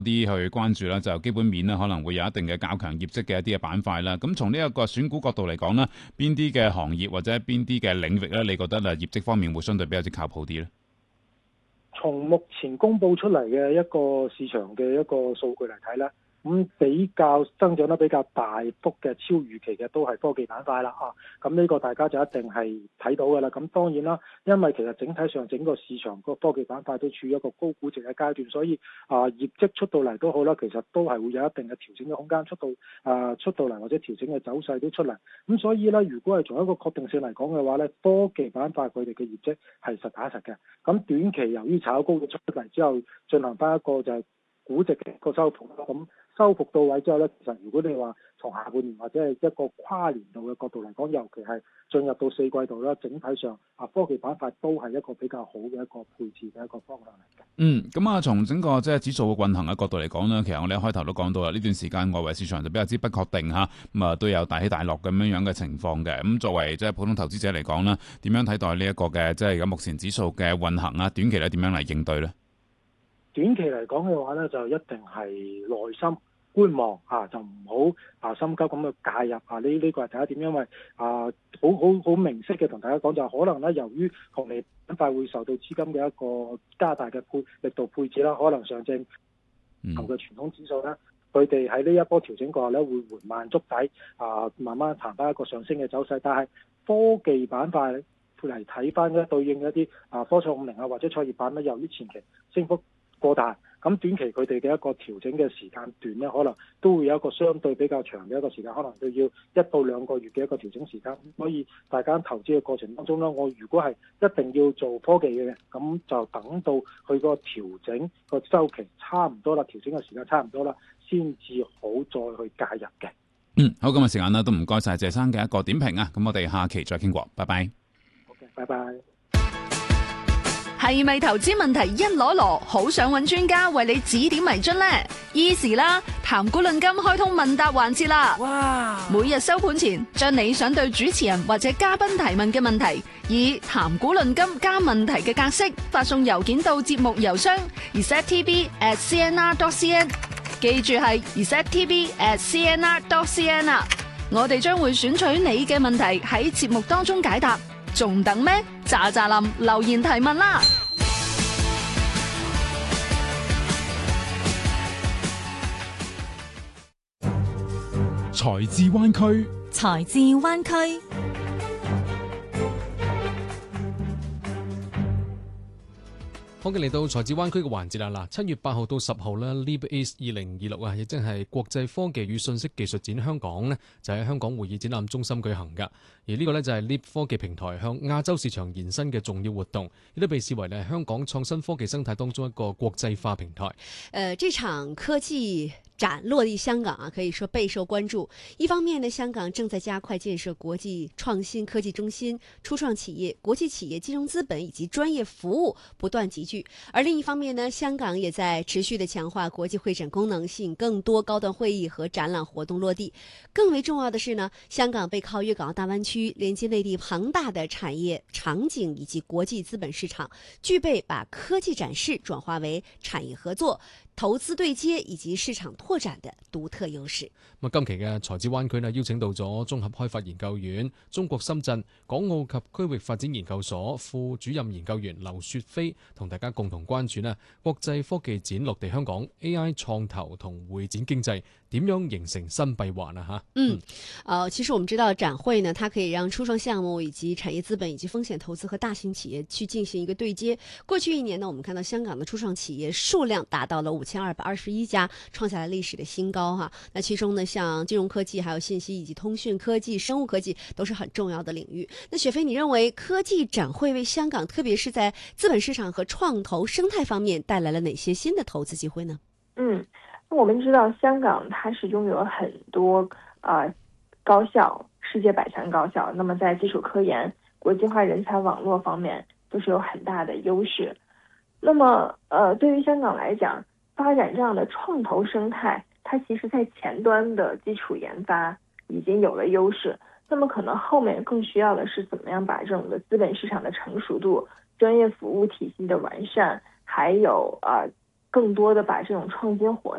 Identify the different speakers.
Speaker 1: 啲去關注啦，就基本面啦，可能會有一定嘅較強業績嘅一啲嘅板塊啦。咁從呢一個選股角度嚟講啦，邊啲嘅行業或者邊啲嘅領域咧，你覺得業績方面會相對比較之靠譜啲咧？
Speaker 2: 從目前公佈出嚟嘅一個市場嘅一個數據嚟睇咧，咁比較增長得比較大幅嘅超預期嘅都係科技板塊啦咁呢個大家就一定係睇到㗎啦。咁當然啦，因為其實整體上整個市場個科技板塊都處於一個高估值嘅階段，所以業績出到嚟都好啦，其實都係會有一定嘅調整嘅空間出到嚟，或者調整嘅走勢都出嚟。咁所以咧，如果係從一個確定性嚟講嘅話咧，科技板塊佢哋嘅業績係實打實嘅。咁短期由於炒高咗出嚟之後，進行翻一個就係估值嘅一個收復啦。咁收復到位之後咧，其實如果你話從下半年或者係一個跨年度嘅角度嚟講，尤其係進入到四季度啦，整體上科技板塊都係一個比較好嘅一個配置嘅一個方向嚟嘅。
Speaker 1: 咁從整個即係指數嘅運行嘅角度嚟講咧，其實我哋一開頭都講到啦，呢段時間外圍市場就比較之不確定嚇，咁都有大起大落咁樣嘅情況嘅。咁作為即係普通投資者嚟講啦，點樣睇待呢一個嘅即係而家目前指數嘅運行啊？短期咧點樣嚟應對咧？
Speaker 2: 短期嚟講嘅話咧，就一定係耐心觀望就唔好心急咁去介入呢個係第一點，因為好明晰嘅同大家講就係可能咧，由於紅利板塊會受到資金嘅一個加大嘅力度配置啦，可能上證同嘅傳統指數咧，佢哋喺呢一波調整過後咧會緩慢築底慢慢行翻一個上升嘅走勢，但係科技板塊嚟睇翻咧對應一啲科創50或者創業板咧，由於前期升幅過大，咁短期佢哋嘅一個調整嘅時間段咧，可能都會有一個相對比較長嘅一個時間，可能都要1到2個月嘅一個調整時間。所以大家投資嘅過程當中咧，我如果係一定要做科技嘅，咁就等到佢個調整個周期差唔多啦，調整嘅時間差唔多啦，先至好再去介入嘅。
Speaker 1: 好，今日時間啦，都唔該晒謝生嘅一個點評啊。咁我哋下期再傾過，拜拜。
Speaker 2: 好嘅，拜拜。
Speaker 3: 係咪投資問題一籮籮，好想揾專家為你指點迷津呢？ Easy 啦，談股論金開通問答環節啦！哇！每日收盤前，將你想對主持人或者嘉賓提問嘅問題，以談股論金加問題嘅格式發送郵件到節目郵箱 resettv@cnr.cn， 記住係 resettv@cnr.cn 啊！我哋將會選取你嘅問題喺節目當中解答。仲等咩？喳喳林留言提問啦！
Speaker 4: 財智灣區，
Speaker 5: 財智灣區。
Speaker 6: 好嘅，嚟到財智灣區嘅環節啦。7月8號到10號咧 ，Leap East 2026啊，亦即係國際科技與信息技術展香港呢，就喺香港會議展覽中心舉行噶。而呢個呢，就係 Leap 科技平台向亞洲市場延伸嘅重要活動，亦都被視為咧香港創新科技生態當中一個國際化平台。
Speaker 7: 這場科技展落地香港可以說備受關注。一方面呢，香港正在加快建設國際創新科技中心，初創企業、國際企業金融資本以及專業服務不斷集聚；而另一方面呢，香港也在持續的強化國際會展功能，吸引更多高端會議和展覽活動落地。更為重要的是呢，香港背靠粵港澳大灣區，連接內地龐大的產業場景以及國際資本市場，具備把科技展示轉化為產業合作、投資對接以及市場拓展的獨特優勢。
Speaker 6: 今期嘅財智灣區呢，邀請到咗綜合開發研究院、中國深圳港澳及區域發展研究所副主任研究員劉雪飛，同大家共同關注呢國際科技展落地香港 AI 創投同會展經濟點樣形成新閉環啊？
Speaker 7: 其實我們知道展會呢，它可以讓初創項目以及產業資本以及風險投資和大型企業去進行一個對接。過去1年呢，我們看到香港的初創企業數量達到了5221家，創下了歷史的新高哈。那其中呢，像金融科技、還有信息以及通訊科技、生物科技都是很重要的領域。那雪飛，你認為科技展會為香港，特別是在資本市場和創投生態方面帶來了哪些新的投資機會呢？
Speaker 8: 我們知道香港它是擁有很多高校，世界100強高校，那麼在基礎科研、國際化人才網絡方面都是有很大的優勢。那麼對於香港來講，發展這樣的創投生態，它其實在前端的基礎研發已經有了優勢，那麼可能後面更需要的是怎麼樣把這種的資本市場的成熟度、專業服務體系的完善，還有更多的把这种创新活